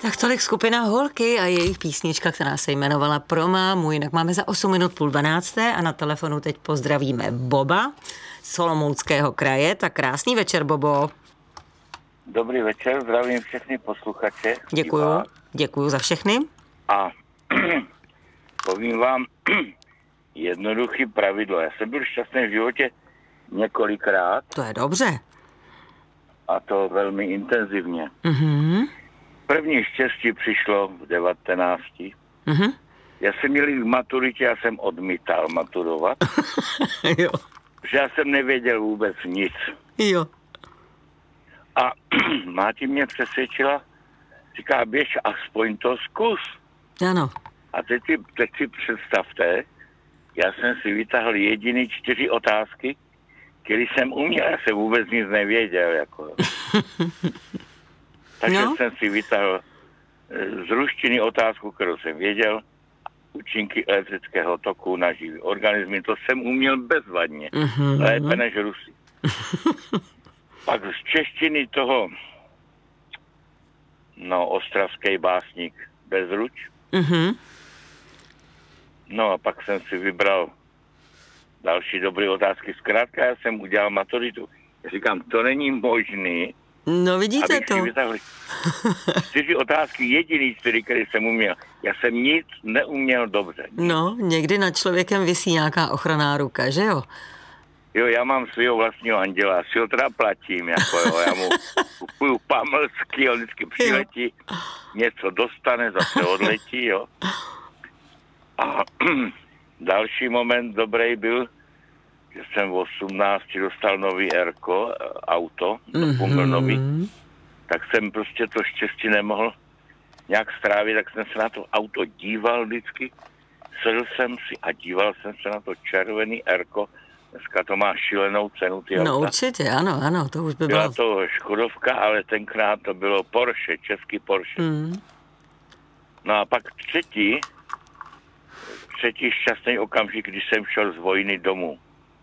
Tak tolik skupina Holky a jejich písnička, která se jmenovala Pro mámu. Jinak máme za 8 minut 11:30 a na telefonu teď pozdravíme Boba z Olomouckého kraje. Tak krásný večer, Bobo. Dobrý večer, zdravím všechny posluchače. Děkuju za všechny. A povím vám jednoduchý pravidlo. Já jsem byl šťastný v životě několikrát. To je dobře. A to velmi intenzivně. Mhm. První štěstí přišlo v 19. Mhm. Já jsem měl v maturitě, já jsem odmítal maturovat. Jo. Že já jsem nevěděl vůbec nic. Jo. A máti mě přesvědčila, říká, běž, aspoň to zkus. Ano. A teď si představte, já jsem si vytáhl jediný 4 otázky, které jsem uměl, já jsem vůbec nic nevěděl. Jako. Takže jsem si vytáhl z ruštiny otázku, kterou jsem věděl, účinky elektrického toku na živý organismy, to jsem uměl bezvadně, lépe než Rusy. Pak z češtiny toho, ostravský básník Bezruč. No a pak jsem si vybral další dobré otázky. Zkrátka já jsem udělal maturitu. Já říkám, to není možný. No vidíte abych to. Si vytáhl 4 otázky, jediný 4, které jsem uměl. Já jsem nic neuměl dobře. No, někdy nad člověkem visí nějaká ochranná ruka, že jo? Jo, já mám svého vlastního anděla, si ho teda platím, jako jo, já mu kupuju pamlsky, on vždycky přiletí, něco dostane, zase odletí, jo. A další moment dobrý byl, že jsem v 18 dostal nový Erko, auto, nový, tak jsem prostě to štěstí nemohl nějak strávit, tak jsem se na to auto díval vždycky, sedl jsem si a díval jsem se na to červený Erko. Dneska to má šílenou cenu, ty auta. No určitě, ano, to už by byla bylo. to Škodovka, ale tenkrát to bylo Porsche, český Porsche. No a pak třetí šťastný okamžik, když jsem šel z vojny domů.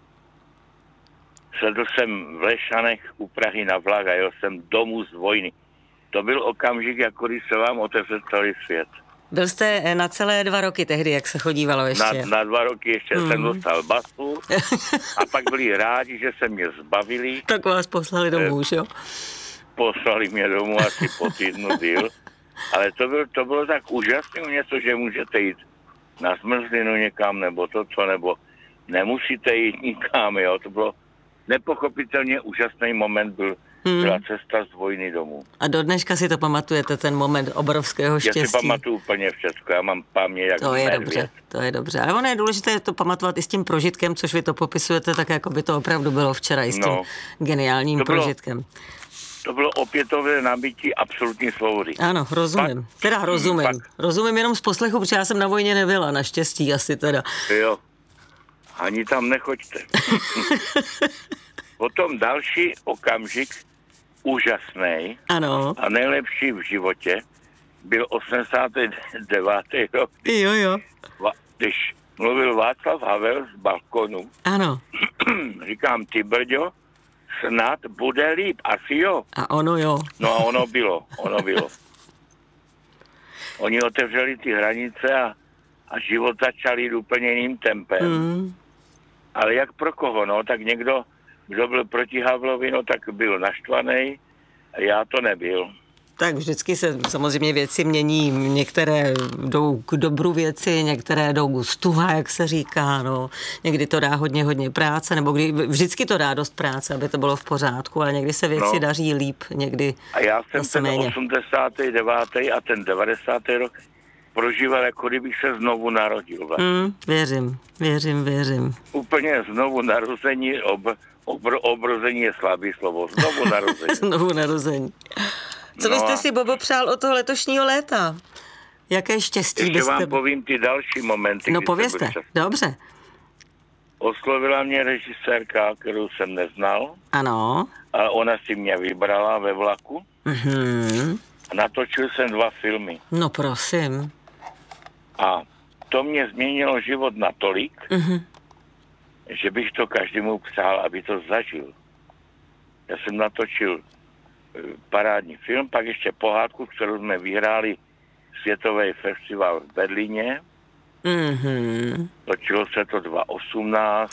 Sedl jsem v Lešanech u Prahy na vlak a jel jsem domů z vojny. To byl okamžik, jako když se vám otevřel celý svět. Byl jste na celé 2 roky tehdy, jak se chodívalo ještě? Na 2 roky ještě jsem dostal basu a pak byli rádi, že se mě zbavili. Tak vás poslali domů, už jo? Poslali mě domů asi po týdnu díl. Ale to bylo tak úžasné něco, že můžete jít na zmrzlinu někam, nebo nebo nemusíte jít nikam, jo. To bylo nepochopitelně úžasný moment, byla cesta z vojny domů. A do dneška si to pamatujete, ten moment obrovského štěstí? Já si pamatuju úplně všechno, já mám paměť jak medvěd. To je dobře, ale ono je důležité to pamatovat i s tím prožitkem, což vy to popisujete tak, jako by to opravdu bylo včera i s tím geniálním prožitkem. To bylo opětovné nabití absolutní svobody. Ano, rozumím. Rozumím jenom z poslechu, protože já jsem na vojně nebyla, naštěstí asi teda. Jo, ani tam nechoďte. Potom další okamžik, úžasný a nejlepší v životě, byl 89. rok. Jo. Když mluvil Václav Havel z balkonu. Ano. Říkám, ty brďo, snad bude líp, asi jo. A ono jo. No a ono bylo. Oni otevřeli ty hranice a život začal jít úplně jiným tempem. Ale jak pro koho, tak někdo, kdo byl proti Havlovi, tak byl naštvaný, a já to nebyl. Tak vždycky se samozřejmě věci mění, některé jdou k dobru věci, některé jdou z tuha, jak se říká, někdy to dá hodně práce, nebo vždycky to dá dost práce, aby to bylo v pořádku, ale někdy se věci daří líp, někdy a já jsem ten méně. 89. a ten 90. rok prožíval, jako kdybych se znovu narodil. Věřím. Úplně znovu narození, obrození je slabý slovo, znovu narození. Co byste si, Bobo, přál od toho letošního léta? Jaké štěstí ještě byste... vám povím ty další momenty. No povězte, dobře. Oslovila mě režisérka, kterou jsem neznal. Ano. A ona si mě vybrala ve vlaku. A natočil jsem 2 filmy. No prosím. A to mě změnilo život natolik, že bych to každému přál, aby to zažil. Já jsem natočil parádní film, pak ještě pohádku, kterou jsme vyhráli světový festival v Berlíně. Mhm. Točilo se to 2018,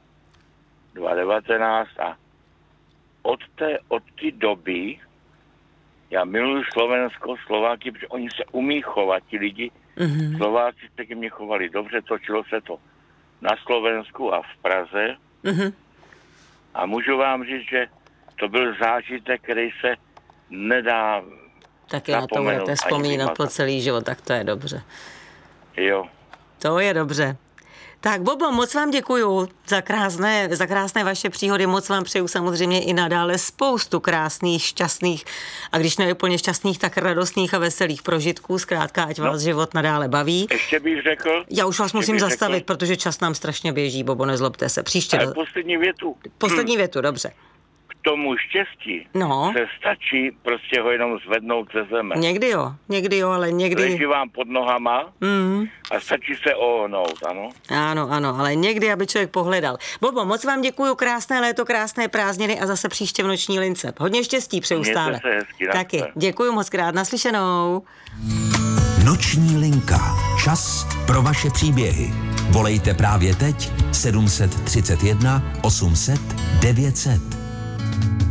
2019 a od té doby já miluji Slovensko, Slováky, protože oni se umí chovat, ti lidi. Mhm. Slováci se ke mně chovali dobře, točilo se to na Slovensku a v Praze. Mhm. A můžu vám říct, že to byl zážitek, který se nedá Taky na to budete vzpomínat po celý život, tak to je dobře. Jo. To je dobře. Tak Bobo, moc vám děkuju za krásné vaše příhody, moc vám přeju samozřejmě i nadále spoustu krásných, šťastných a když ne úplně šťastných, tak radostných a veselých prožitků, zkrátka, ať vás život nadále baví. Ještě bych řekl... Já už vás musím zastavit, protože čas nám strašně běží, Bobo, nezlobte se. Příště... Ale poslední větu. Poslední větu, dobře. K tomu štěstí se stačí prostě ho jenom zvednout ze zeme. Někdy jo, ale někdy... Leží vám pod nohama a stačí se ohnout, ano? Ano, ale někdy, aby člověk pohledal. Bobo, moc vám děkuju, krásné léto, krásné prázdniny a zase příště v noční lince. Hodně štěstí přeju stále. Mějte se hezky, taky, děkuju moc krát, naslyšenou. Noční linka. Čas pro vaše příběhy. Volejte právě teď 731 800 900.